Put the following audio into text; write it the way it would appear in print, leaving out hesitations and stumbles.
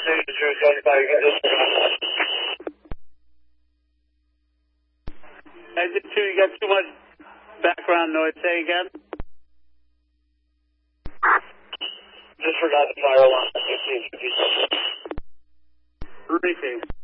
Exit 2, you got too much background noise. Say again. Just forgot the fire alarm. Briefing.